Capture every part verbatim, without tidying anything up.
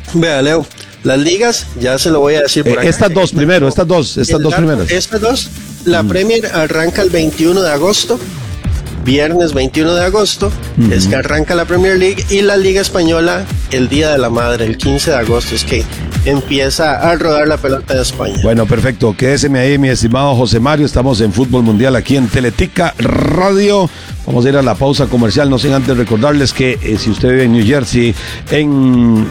Vea, Leo, las ligas, ya se lo voy a decir por eh, acá. Estas dos primero, estas dos, estas dos primeras. Estas dos, la mm. Premier arranca el veintiuno de agosto, viernes veintiuno de agosto, mm. es que arranca la Premier League, y la Liga Española el Día de la Madre, el quince de agosto, es que empieza a rodar la pelota de España. Bueno, perfecto, quédeseme ahí, mi estimado José Mario, estamos en Fútbol Mundial aquí en Teletica Radio. Vamos a ir a la pausa comercial, no sin antes recordarles que eh, si usted vive en New Jersey, en,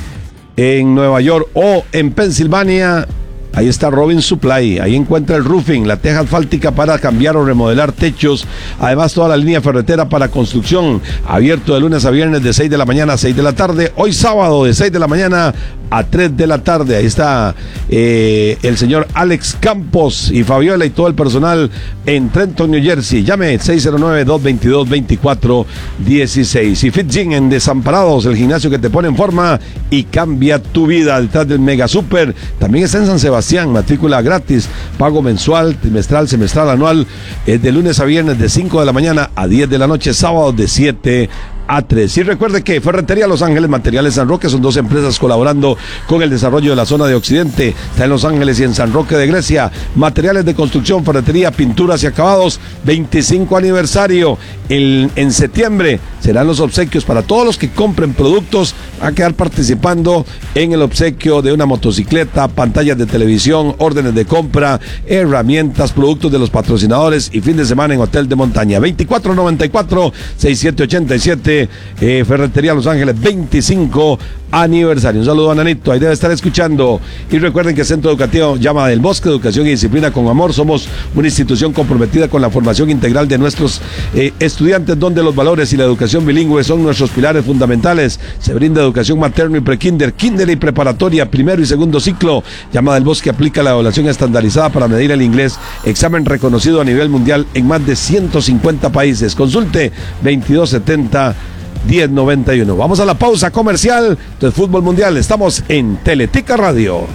en Nueva York o en Pensilvania, ahí está Robin Supply, ahí encuentra el roofing, la teja asfáltica para cambiar o remodelar techos, además toda la línea ferretera para construcción, abierto de lunes a viernes de seis de la mañana a seis de la tarde, hoy sábado de seis de la mañana a tres de la tarde, ahí está eh, el señor Alex Campos y Fabiola y todo el personal en Trenton, New Jersey. Llame seis cero nueve, dos dos dos, dos cuatro uno seis. Y Fit Gym en Desamparados, el gimnasio que te pone en forma y cambia tu vida, detrás del Mega Super. También está en San Sebastián, matrícula gratis, pago mensual, trimestral, semestral, anual, es de lunes a viernes de cinco de la mañana a diez de la noche, sábado de siete a tres. Y recuerde que Ferretería Los Ángeles, Materiales San Roque son dos empresas colaborando con el desarrollo de la zona de Occidente. Está en Los Ángeles y en San Roque de Grecia. Materiales de construcción, ferretería, pinturas y acabados. veinticinco aniversario. El, en septiembre serán los obsequios para todos los que compren productos. Van a quedar participando en el obsequio de una motocicleta, pantallas de televisión, órdenes de compra, herramientas, productos de los patrocinadores y fin de semana en Hotel de Montaña. veinticuatro noventa y cuatro, sesenta y siete ochenta y siete. Eh, Ferretería Los Ángeles, veinticinco aniversario. Un saludo a Nanito, ahí debe estar escuchando. Y recuerden que el Centro Educativo Llama del Bosque, Educación y Disciplina con Amor. Somos una institución comprometida con la formación integral de nuestros eh, estudiantes, donde los valores y la educación bilingüe son nuestros pilares fundamentales. Se brinda educación materno y prekinder, kinder y preparatoria, primero y segundo ciclo. Llama del Bosque aplica la evaluación estandarizada para medir el inglés, examen reconocido a nivel mundial en más de ciento cincuenta países. Consulte veintidós setenta, diez noventa y uno. Vamos a la pausa comercial del Fútbol Mundial. Estamos en Teletica Radio.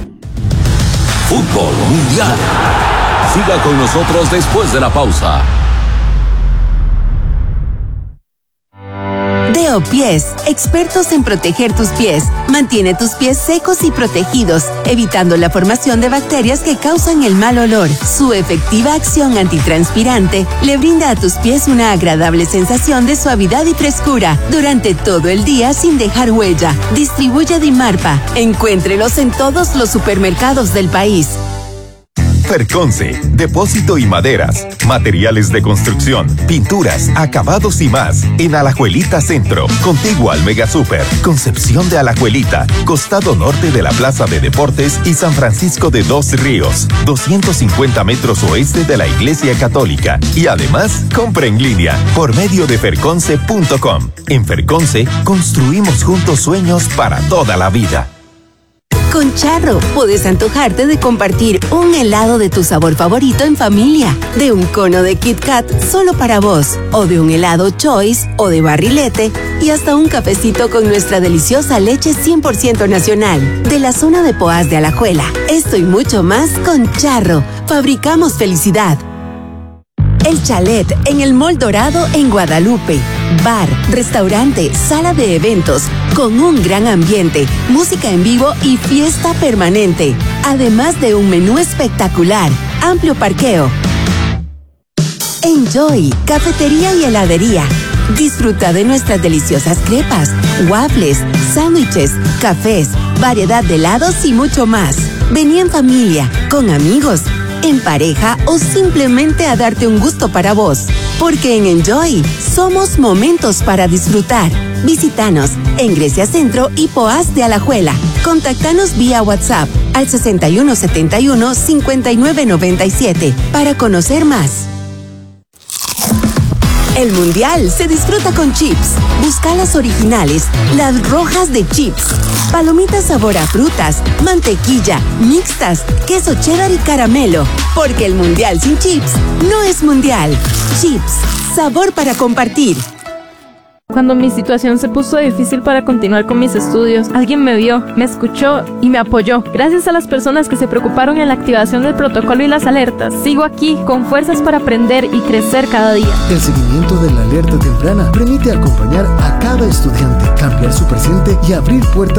Fútbol Mundial. Siga con nosotros después de la pausa. Deo Pies, expertos en proteger tus pies. Mantiene tus pies secos y protegidos, evitando la formación de bacterias que causan el mal olor. Su efectiva acción antitranspirante le brinda a tus pies una agradable sensación de suavidad y frescura durante todo el día sin dejar huella. Distribuye Dimarpa. Encuéntrelos en todos los supermercados del país. Ferconce, depósito y maderas, materiales de construcción, pinturas, acabados y más, en Alajuelita Centro, contiguo al Mega Super, Concepción de Alajuelita, costado norte de la Plaza de Deportes y San Francisco de Dos Ríos, doscientos cincuenta metros oeste de la Iglesia Católica, y además, compra en línea, por medio de ferconce punto com. En Ferconce, construimos juntos sueños para toda la vida. Con Charro, puedes antojarte de compartir un helado de tu sabor favorito en familia, de un cono de Kit Kat solo para vos, o de un helado Choice o de barrilete, y hasta un cafecito con nuestra deliciosa leche cien por ciento nacional, de la zona de Poás de Alajuela. Esto y mucho más con Charro. Fabricamos felicidad. El Chalet en el Mall Dorado en Guadalupe. Bar, restaurante, sala de eventos, con un gran ambiente, música en vivo y fiesta permanente. Además de un menú espectacular, amplio parqueo. Enjoy, cafetería y heladería. Disfruta de nuestras deliciosas crepas, waffles, sándwiches, cafés, variedad de helados y mucho más. Vení en familia, con amigos, en pareja o simplemente a darte un gusto para vos. Porque en Enjoy somos momentos para disfrutar. Visítanos en Grecia Centro y Poás de Alajuela. Contactanos vía WhatsApp al sesenta y uno setenta y uno, cincuenta y nueve noventa y siete para conocer más. El Mundial se disfruta con chips. Busca las originales, las rojas de chips. Palomitas sabor a frutas, mantequilla, mixtas, queso cheddar y caramelo. Porque el Mundial sin chips no es Mundial. Chips, sabor para compartir. Cuando mi situación se puso difícil para continuar con mis estudios, alguien me vio, me escuchó y me apoyó. Gracias a las personas que se preocuparon en la activación del protocolo y las alertas, sigo aquí con fuerzas para aprender y crecer cada día. El seguimiento de la alerta temprana permite acompañar a cada estudiante, cambiar su presente y abrir puertas